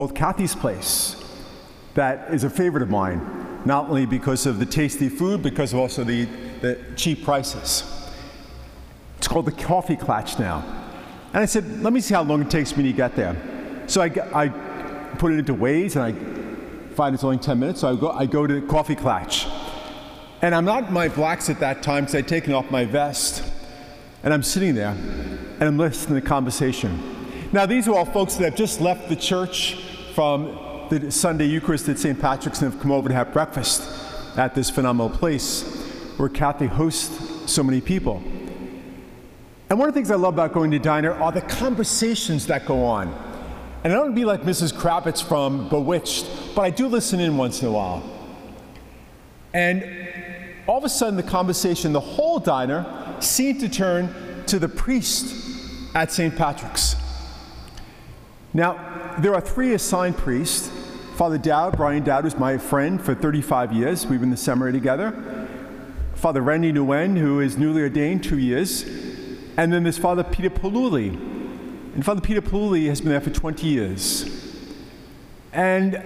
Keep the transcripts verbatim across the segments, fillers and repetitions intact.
called Kathy's Place that is a favorite of mine, not only because of the tasty food, because of also the, the cheap prices. It's called the Coffee Klatch now. And I said, let me see how long it takes me to get there. So I, I put it into Waze, and I find it's only ten minutes, so I go, I go to Coffee Klatch. And I'm not in my blacks at that time because I'd taken off my vest. And I'm sitting there, and I'm listening to the conversation. Now, these are all folks that have just left the church from the Sunday Eucharist at Saint Patrick's and have come over to have breakfast at this phenomenal place where Kathy hosts so many people. And one of the things I love about going to diner are the conversations that go on. And I don't want to be like Missus Kravitz from Bewitched, but I do listen in once in a while. And all of a sudden, the conversation, the whole diner, seemed to turn to the priest at Saint Patrick's. Now, there are three assigned priests. Father Dowd, Brian Dowd, was my friend for thirty-five years. We've been in the seminary together. Father Randy Nguyen, who is newly ordained, two years. And then there's Father Peter Paluli. And Father Peter Paluli has been there for twenty years. And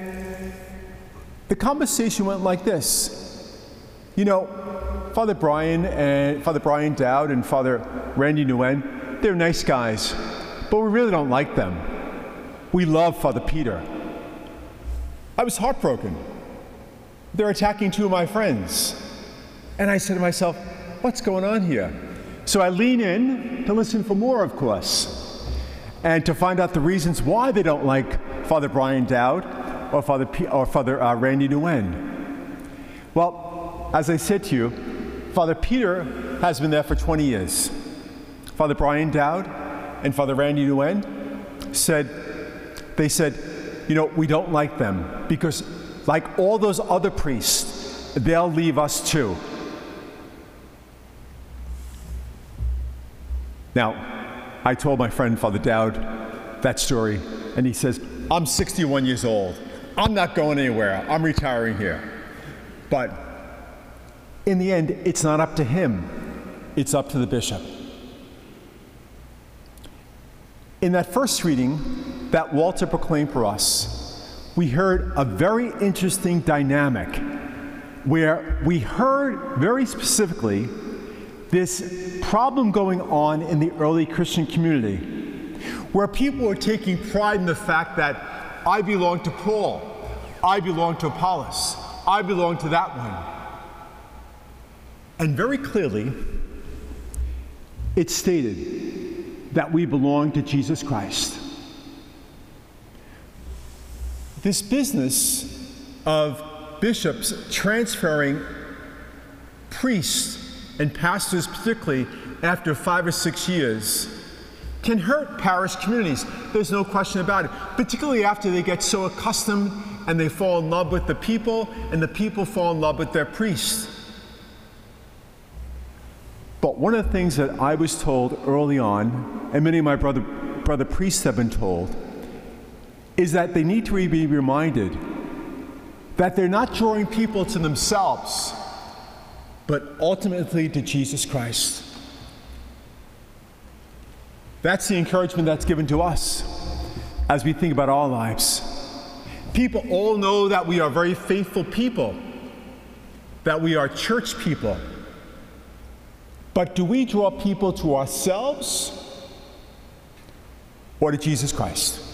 the conversation went like this. You know, Father Brian and Father Brian Dowd and Father Randy Nguyen, they're nice guys, but we really don't like them. We love Father Peter. I was heartbroken. They're attacking two of my friends. And I said to myself, what's going on here? So I lean in to listen for more, of course, and to find out the reasons why they don't like Father Brian Dowd or Father, P- or Father uh, Randy Nguyen. Well, as I said to you, Father Peter has been there for twenty years. Father Brian Dowd and Father Randy Nguyen said, they said, you know, we don't like them because, like all those other priests, they'll leave us too. Now, I told my friend Father Dowd that story, and he says, I'm sixty-one years old. I'm not going anywhere. I'm retiring here. But in the end, it's not up to him. It's up to the bishop. In that first reading that Walter proclaimed for us, we heard a very interesting dynamic where we heard very specifically this problem going on in the early Christian community, where people were taking pride in the fact that I belong to Paul, I belong to Apollos, I belong to that one. And very clearly, it stated that we belong to Jesus Christ. This business of bishops transferring priests and pastors, particularly after five or six years, can hurt parish communities. There's no question about it, particularly after they get so accustomed and they fall in love with the people and the people fall in love with their priests. But one of the things that I was told early on, and many of my brother, brother priests have been told, is that they need to be reminded that they're not drawing people to themselves, but ultimately to Jesus Christ. That's the encouragement that's given to us as we think about our lives. People all know that we are very faithful people, that we are church people. But do we draw people to ourselves or to Jesus Christ?